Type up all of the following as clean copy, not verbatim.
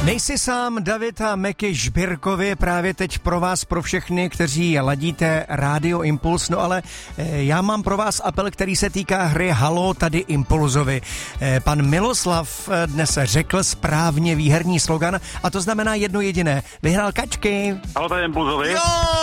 Nejsi sám, David a Meky Žbirkovi právě teď pro vás, pro všechny, kteří ladíte Rádio Impuls, no ale já mám pro vás apel, který se týká hry Halo tady Impulzovi. Pan Miloslav dnes řekl správně výherní slogan a to znamená jedno jediné. Vyhrál kačky. Halo tady Impulzovi. Jo!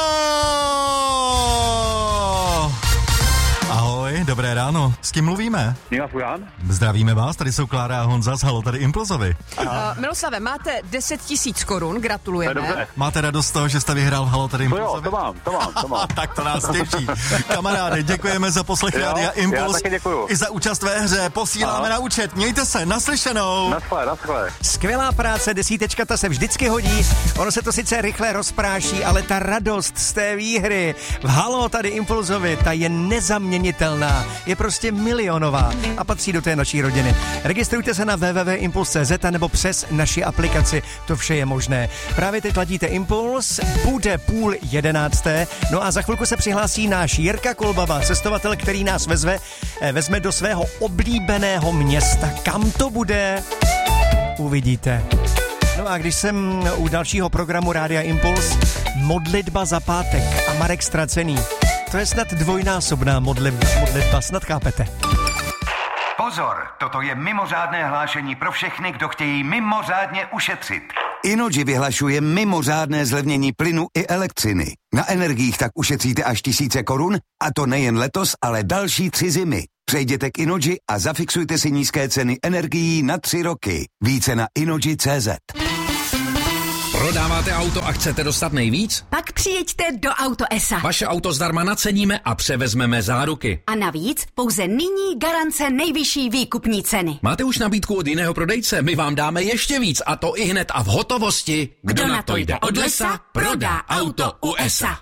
Ahoj, dobré ráno. S kým mluvíme? Nina Fujan. Zdravíme vás, tady jsou Klára a Honza z Halo tady Impulzovi. Miloslave, máte 10 000 korun, gratulujeme. To je dobře. Máte radost z toho, že jste vyhrál Halo tady To Impulzovi? jo, to mám. Tak to nás těší. Kamaráde, děkujeme za poslech Jo, Rádia Impuls. já taky děkuju. I za účast ve hře. Posíláme na účet. Mějte se, naslyšenou. Naschle. Skvělá práce, desítečka, ta se vždycky hodí. Ono se to sice rychle rozpráší, ale ta radost z té výhry v Halo tady Impulzovi, ta je nezaměnitelná. Je prostě milionová a patří do té naší rodiny. Registrujte se na www.impuls.cz nebo přes naši aplikaci. To vše je možné. Právě teď ladíte Impuls, bude 10:30. No a za chvilku se přihlásí náš Jirka Kolbaba, cestovatel, který nás vezme do svého oblíbeného města. Kam to bude? Uvidíte. No a když jsem u dalšího programu Rádia Impuls, modlitba za pátek a Marek Ztracený. To je snad dvojnásobná modlitba, snad chápete. Pozor, toto je mimořádné hlášení pro všechny, kdo chtějí mimořádně ušetřit. Innogy vyhlašuje mimořádné zlevnění plynu i elektřiny. Na energiích tak ušetříte až 1000 korun, a to nejen letos, ale další 3 zimy. Přejděte k Innogy a zafixujte si nízké ceny energií na 3 roky. Více na innogy.cz. Prodáváte auto a chcete dostat nejvíc? Pak přijeďte do Auto S.A. Vaše auto zdarma naceníme a převezmeme záruky. A navíc pouze nyní garance nejvyšší výkupní ceny. Máte už nabídku od jiného prodejce? My vám dáme ještě víc a to i hned a v hotovosti. Kdo na to jde od lesa, prodá auto u S.A.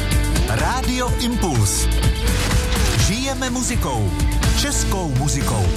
Rádio Impuls. Žijeme muzikou. Českou muzikou.